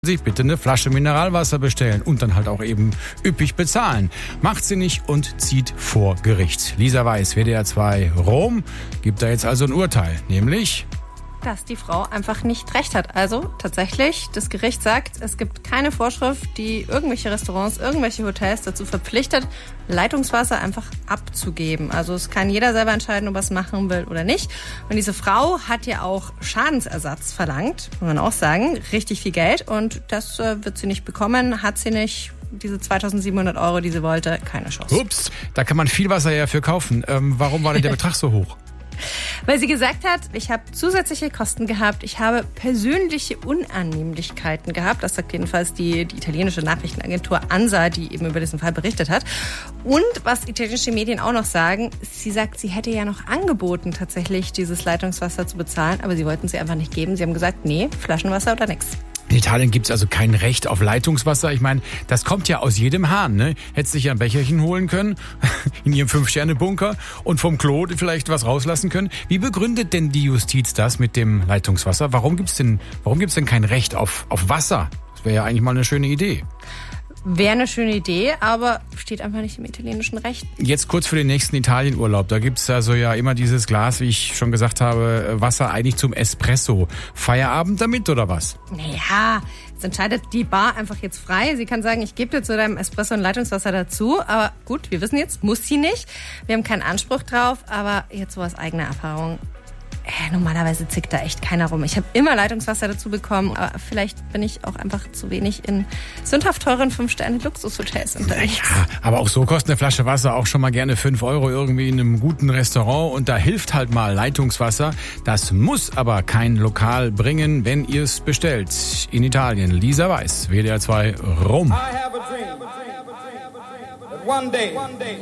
sich bitte eine Flasche Mineralwasser bestellen und dann halt auch eben üppig bezahlen. Macht sie nicht und zieht vor Gericht. Lisa Weiß, WDR 2 Rom, gibt da jetzt also ein Urteil, nämlich... dass die Frau einfach nicht recht hat. Also tatsächlich, das Gericht sagt, es gibt keine Vorschrift, die irgendwelche Restaurants, irgendwelche Hotels dazu verpflichtet, Leitungswasser einfach abzugeben. Also es kann jeder selber entscheiden, ob er es machen will oder nicht. Und diese Frau hat ja auch Schadensersatz verlangt, muss man auch sagen, richtig viel Geld. Und das wird sie nicht bekommen, hat sie nicht. Diese 2.700 €, die sie wollte, keine Chance. Ups, da kann man viel Wasser ja für kaufen. Warum war denn der Betrag so hoch? Weil sie gesagt hat, ich habe zusätzliche Kosten gehabt, ich habe persönliche Unannehmlichkeiten gehabt. Das sagt jedenfalls die italienische Nachrichtenagentur ANSA, die eben über diesen Fall berichtet hat. Und was italienische Medien auch noch sagen, sie sagt, sie hätte ja noch angeboten, tatsächlich dieses Leitungswasser zu bezahlen, aber sie wollten sie einfach nicht geben. Sie haben gesagt, nee, Flaschenwasser oder nix. In Italien gibt's also kein Recht auf Leitungswasser. Ich meine, das kommt ja aus jedem Hahn, ne? Hättest sich ja ein Becherchen holen können, in ihrem 5-Sterne-Bunker und vom Klo vielleicht was rauslassen können. Wie begründet denn die Justiz das mit dem Leitungswasser? Warum gibt's denn kein Recht auf Wasser? Das wäre ja eigentlich mal eine schöne Idee. Wäre eine schöne Idee, aber steht einfach nicht im italienischen Recht. Jetzt kurz für den nächsten Italienurlaub. Da gibt's also ja immer dieses Glas, wie ich schon gesagt habe, Wasser eigentlich zum Espresso. Feierabend damit oder was? Naja, jetzt entscheidet die Bar einfach jetzt frei. Sie kann sagen, ich gebe dir zu deinem Espresso ein Leitungswasser dazu. Aber gut, wir wissen jetzt, muss sie nicht. Wir haben keinen Anspruch drauf, aber jetzt so aus eigener Erfahrung. Normalerweise zickt da echt keiner rum. Ich habe immer Leitungswasser dazu bekommen, aber vielleicht bin ich auch einfach zu wenig in sündhaft teuren 5-Sterne-Luxushotels unterwegs. Ja, aber auch so kostet eine Flasche Wasser auch schon mal gerne 5 € irgendwie in einem guten Restaurant und da hilft halt mal Leitungswasser. Das muss aber kein Lokal bringen, wenn ihr es bestellt. In Italien, Lisa Weiß, WDR 2 Rom.